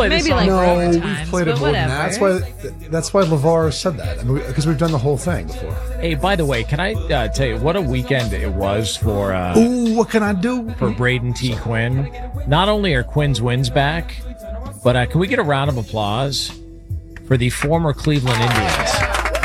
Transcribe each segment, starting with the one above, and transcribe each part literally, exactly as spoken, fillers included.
play maybe this song. like No, four we've times, played it but more than that. That's why. whatever. That's why LeVar said that, because we've done the whole thing before. Hey, by the way, can I uh, tell you what a weekend it was for uh, Ooh, what can I do? for Braden T. Quinn? Not only are Quinn's wins back, but uh, can we get a round of applause for the former Cleveland Indians?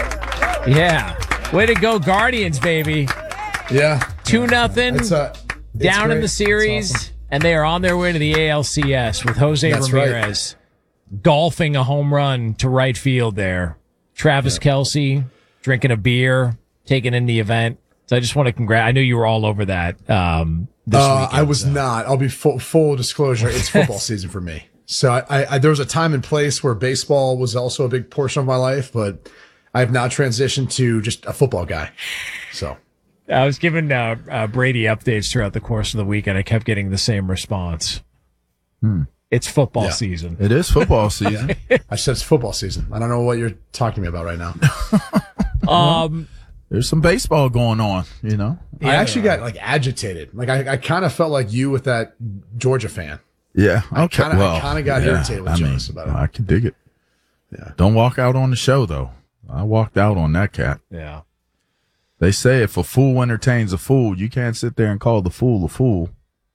Yeah, way to go, Guardians, baby! Yeah, Two nothing It's, uh, it's down in great. the series, It's awesome. and they are on their way to the A L C S with Jose That's right. Ramirez golfing a home run to right field there. Travis Yeah. Kelce drinking a beer, taking in the event. So I just want to congrat. I knew you were all over that. Um, this Uh, weekend, I was so. not. I'll be full, full disclosure. It's football season for me. So I, I, I, there was a time and place where baseball was also a big portion of my life, but I have now transitioned to just a football guy. So I was giving uh, uh, Brady updates throughout the course of the week, and I kept getting the same response. Hmm. It's football Yeah. season. It is football season. I said it's football season. I don't know what you're talking to me about right now. Um, There's some baseball going on, you know. I actually got like agitated. Like I, I kind of felt like you with that Georgia fan. Yeah. Okay. kinda- I well, kinda got yeah, irritated with I mean, Jonas about it. I can dig it. Yeah. Don't walk out on the show though. I walked out on that cat. yeah. They say if a fool entertains a fool, you can't sit there and call the fool a fool.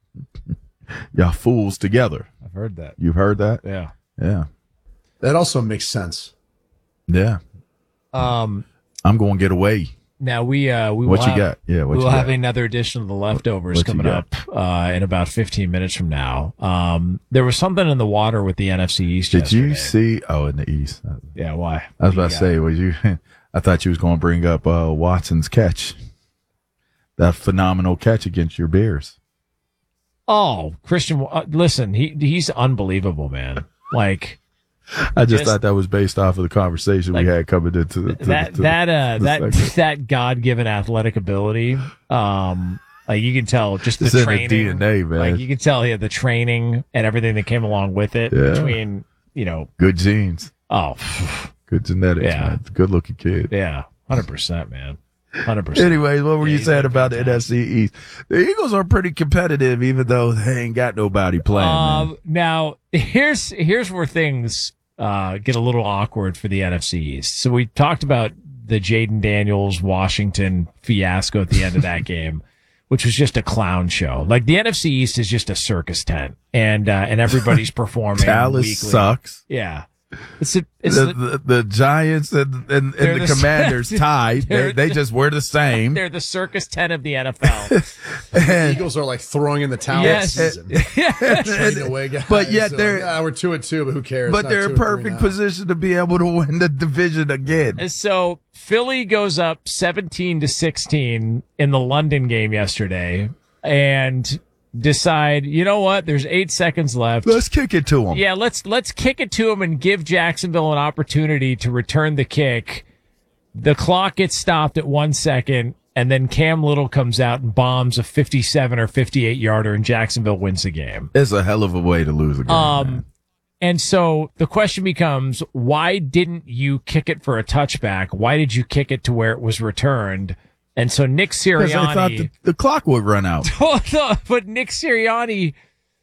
Y'all fools together. I've heard that. You've heard that? Yeah. Yeah. That also makes sense. Yeah. Um, I'm going to get away. now we uh we What will you have, got? Yeah, what we'll you have got? another edition of the leftovers What you coming got? up uh in about fifteen minutes from now. Um, there was something in the water with the N F C East. Did you yesterday. see? Oh, in the East. Yeah, why? I was What about do to you say, got? was you? I thought you was going to bring up uh, Watson's catch, that phenomenal catch against your Bears. Oh, Christian, uh, listen, he he's unbelievable, man. Like I just, Just- thought that was based off of the conversation Like, we had coming into the, to that the, to that uh the that segment. that God given athletic ability. Um, like you can tell just the It's in the training, D N A, man. Like you can tell, yeah, the training and everything that came along with it. Yeah. Between you know, Good genes, oh, good genetics, Yeah. man. Good looking kid. yeah, hundred percent, man, hundred percent. Anyways, what were Yeah, you he's saying been about the N F C East? The Eagles are pretty competitive, even though they ain't got nobody playing. man. Um, now here's here's where things uh, get a little awkward for the N F C East. So we talked about the Jaden Daniels Washington fiasco at the end of that game, which was just a clown show. Like the N F C East is just a circus tent, and uh, and everybody's performing. Dallas weekly. sucks. Yeah, it's a, it's The, the, the, the Giants and, and, They're and the, the- Commanders tied. They, they're they the- just were the same. they're the circus tent of the N F L. The Eagles are like throwing in the towel Yes. this season. Trading away guys. But yet So, they're- yeah, we're two and two, but who cares? But Not they're two in and three perfect now. position to be able to win the division again. And so Philly goes up seventeen to sixteen in the London game yesterday and decide, you know what? There's eight seconds left. Let's kick it to them. Yeah, let's let's kick it to him and give Jacksonville an opportunity to return the kick. The clock gets stopped at one second, and then Cam Little comes out and bombs a fifty-seven or fifty-eight yarder, and Jacksonville wins the game. It's a hell of a way to lose a game. Um, man. and so the question becomes, why didn't you kick it for a touchback? Why did you kick it to where it was returned? And so Nick 'Cause they thought Sirianni, the, the clock would run out. but Nick Sirianni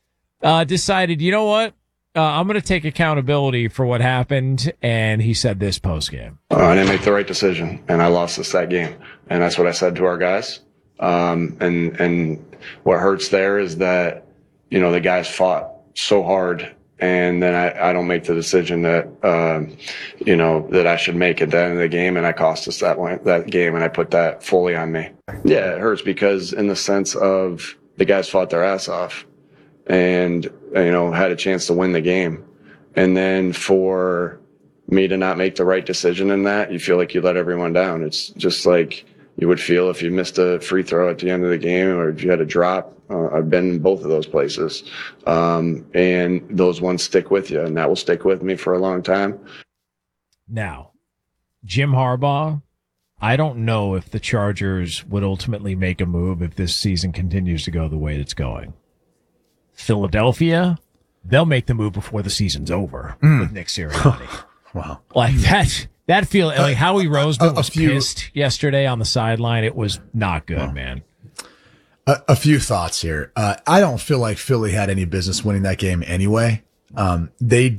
uh, decided, you know what? Uh, I'm going to take accountability for what happened. And he said this post game. Uh, I didn't make the right decision, and I lost us that game. And that's what I said to our guys. Um, and and what hurts there is that, you know, the guys fought so hard, and then I, I don't make the decision that, um, you know, that I should make at the end of the game, and I cost us that one, that game, and I put that fully on me. Yeah, it hurts because in the sense of the guys fought their ass off, and you know had a chance to win the game, and then for me to not make the right decision in that, you feel like you let everyone down. It's just like you would feel if you missed a free throw at the end of the game, or if you had a drop. Uh, I've been in both of those places, um, and those ones stick with you, and that will stick with me for a long time. Now, Jim Harbaugh, I don't know if the Chargers would ultimately make a move if this season continues to go the way it's going. Philadelphia, they'll make the move before the season's over Mm. with Nick Sirianni. Wow. Like that, that feel like Howie Roseman a- a was few- pissed yesterday on the sideline. It was not good, man. A, a few thoughts here. Uh, I don't feel like Philly had any business winning that game anyway. Um, they